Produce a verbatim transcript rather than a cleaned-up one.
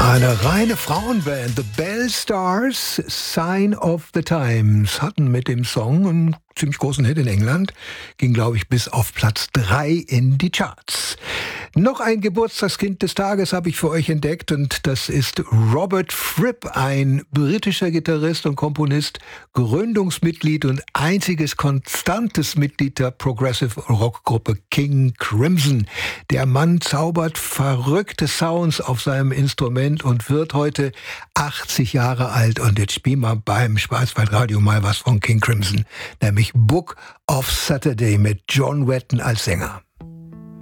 Eine reine Frauenband, The Bell Stars, Sign of the Times, hatten mit dem Song einen ziemlich großen Hit in England, ging, glaube ich, bis auf Platz drei in die Charts. Noch ein Geburtstagskind des Tages habe ich für euch entdeckt und das ist Robert Fripp, ein britischer Gitarrist und Komponist, Gründungsmitglied und einziges konstantes Mitglied der Progressive Rockgruppe King Crimson. Der Mann zaubert verrückte Sounds auf seinem Instrument und wird heute achtzig Jahre alt. Und jetzt spielen wir beim Schwarzwaldradio mal was von King Crimson, nämlich Book of Saturday mit John Wetton als Sänger.